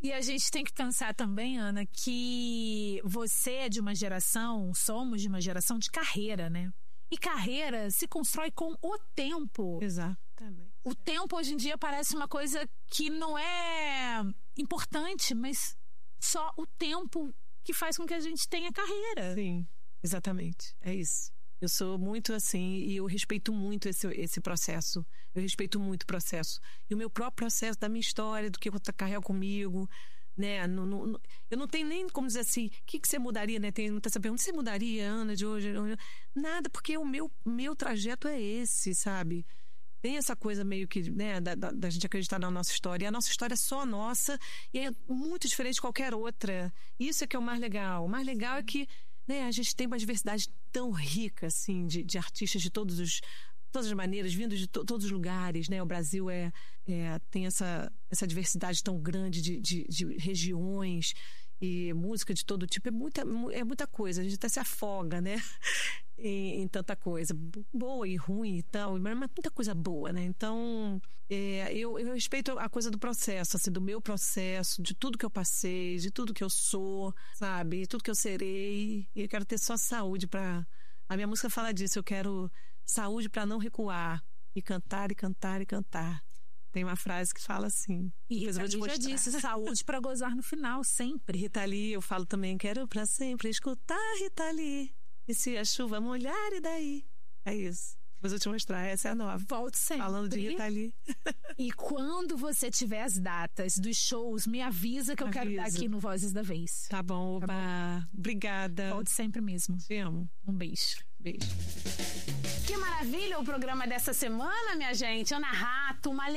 E a gente tem que pensar também, Ana, que você é de uma geração, somos de uma geração de carreira, né? E carreira se constrói com o tempo. Exatamente. O tempo hoje em dia parece uma coisa que não é importante, mas só o tempo que faz com que a gente tenha carreira. Sim, exatamente. É isso. Eu sou muito assim e eu respeito muito esse processo. Eu respeito muito o processo. E o meu próprio processo da minha história, do que eu carrego comigo, né? Eu não tenho nem como dizer assim, o que você mudaria, né? Tem muita essa pergunta, você mudaria, Ana, de hoje? Nada, porque o meu trajeto é esse, sabe? Tem essa coisa meio que, né, da gente acreditar na nossa história. E a nossa história é só nossa e é muito diferente de qualquer outra. Isso é que é o mais legal. O mais legal é que, né, a gente tem uma diversidade tão rica, assim, de artistas de todas as maneiras, vindo de todos os lugares, né? O Brasil tem essa diversidade tão grande de regiões e música de todo tipo. É muita coisa. A gente até se afoga, né? Em tanta coisa boa e ruim e tal, mas muita coisa boa, né? Então eu respeito a coisa do processo, assim, do meu processo, de tudo que eu passei, de tudo que eu sou, sabe? De tudo que eu serei. E eu quero ter só saúde pra... A minha música fala disso, eu quero saúde pra não recuar e cantar e cantar e cantar. Tem uma frase que fala assim. E Rita Lee já disse, saúde pra gozar no final, sempre. Rita Lee, eu falo também, quero pra sempre escutar Rita Lee. E se a chuva molhar, e daí? É isso. Depois eu te mostrar, essa é a nova. Volte sempre. Falando de Rita Lee. E quando você tiver as datas dos shows, me avisa que eu quero estar aqui no Vozes da Vez. Tá bom, Oba. Tá bom? Obrigada. Volte sempre mesmo. Te amo. Um beijo. Beijo. Que maravilha o programa dessa semana, minha gente. Ana Rato, uma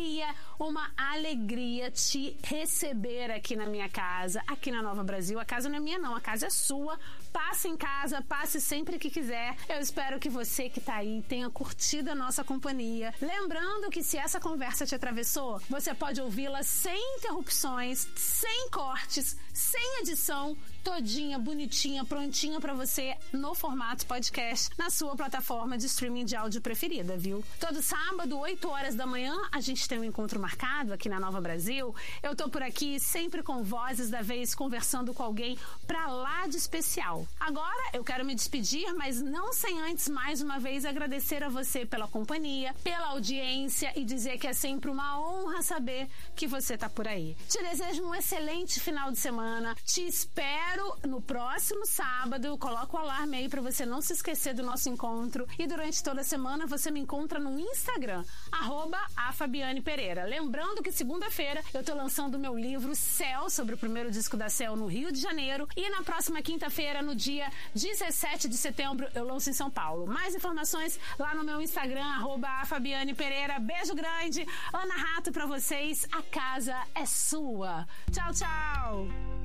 alegria te receber aqui na minha casa, aqui na Nova Brasil. A casa não é minha não, a casa é sua. Passe em casa, passe sempre que quiser. Eu espero que você que tá aí tenha curtido a nossa companhia. Lembrando que se essa conversa te atravessou, você pode ouvi-la sem interrupções, sem cortes, sem edição, todinha, bonitinha, prontinha pra você no formato podcast, na sua plataforma de streaming de áudio preferida, viu? Todo sábado, 8 horas da manhã, a gente tem um encontro marcado aqui na Nova Brasil. Eu tô por aqui sempre com Vozes da Vez, conversando com alguém pra lá de especial. Agora, eu quero me despedir, mas não sem antes, mais uma vez, agradecer a você pela companhia, pela audiência e dizer que é sempre uma honra saber que você tá por aí. Te desejo um excelente final de semana. Te espero no próximo sábado. Coloca o alarme aí pra você não se esquecer do nosso encontro. E durante toda a semana você me encontra no Instagram, @afabianepereira. Lembrando que segunda-feira eu tô lançando o meu livro Céu, sobre o primeiro disco da Céu no Rio de Janeiro. E na próxima quinta-feira, no dia 17 de setembro, eu lanço em São Paulo. Mais informações lá no meu Instagram, @afabianepereira. Beijo grande. Ana Rato pra vocês. A casa é sua. Tchau, tchau.